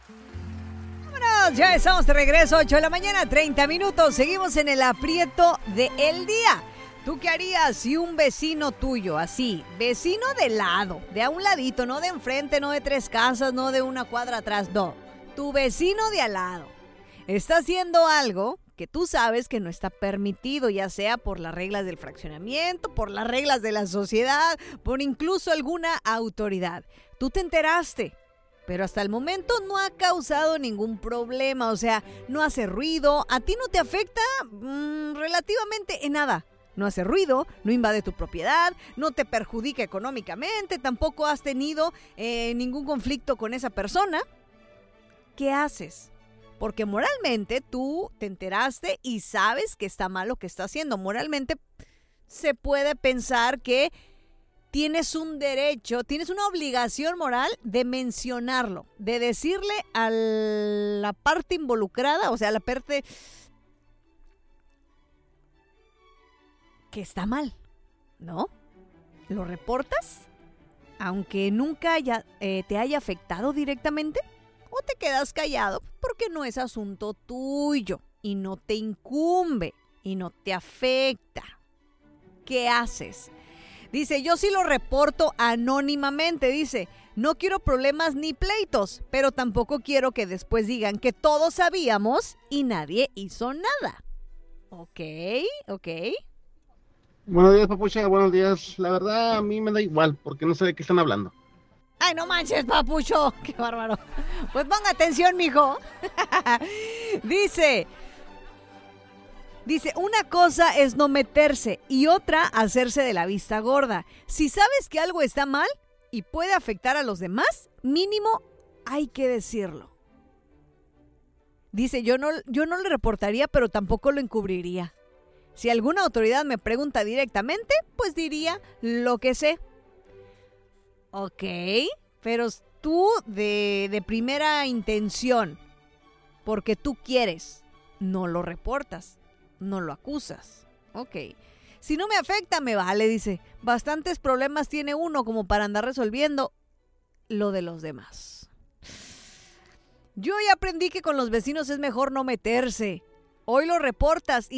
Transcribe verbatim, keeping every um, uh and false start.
Vámonos, ya estamos de regreso, ocho de la mañana, treinta minutos. Seguimos en el aprieto del día. ¿Tú qué harías si un vecino tuyo, así, vecino de lado, de a un ladito, no de enfrente, no de tres casas, no de una cuadra atrás, no, tu vecino de al lado, está haciendo algo que tú sabes que no está permitido, ya sea por las reglas del fraccionamiento, por las reglas de la sociedad, por incluso alguna autoridad? Tú te enteraste, pero hasta el momento no ha causado ningún problema, o sea, no hace ruido, a ti no te afecta mmm, relativamente en nada. No hace ruido, no invade tu propiedad, no te perjudica económicamente, tampoco has tenido eh, ningún conflicto con esa persona. ¿Qué haces? Porque moralmente tú te enteraste y sabes que está mal lo que está haciendo. Moralmente se puede pensar que tienes un derecho, tienes una obligación moral de mencionarlo, de decirle a la parte involucrada, o sea, a la parte que está mal, ¿no? ¿Lo reportas? Aunque nunca haya, eh, te haya afectado directamente, o te quedas callado porque no es asunto tuyo y no te incumbe y no te afecta. ¿Qué haces? Dice, yo sí lo reporto anónimamente, dice, no quiero problemas ni pleitos, pero tampoco quiero que después digan que todos sabíamos y nadie hizo nada. Ok, ok. Buenos días, Papucha, buenos días. La verdad, a mí me da igual, porque no sé de qué están hablando. Ay, no manches, Papucho, qué bárbaro. Pues ponga atención, mijo. Dice, dice, una cosa es no meterse y otra hacerse de la vista gorda. Si sabes que algo está mal y puede afectar a los demás, mínimo hay que decirlo. Dice, yo no, yo no le reportaría, pero tampoco lo encubriría. Si alguna autoridad me pregunta directamente, pues diría lo que sé. Ok, pero tú de, de primera intención, porque tú quieres, no lo reportas, no lo acusas. Ok, si no me afecta, me vale, dice. Bastantes problemas tiene uno como para andar resolviendo lo de los demás. Yo ya aprendí que con los vecinos es mejor no meterse. Hoy lo reportas y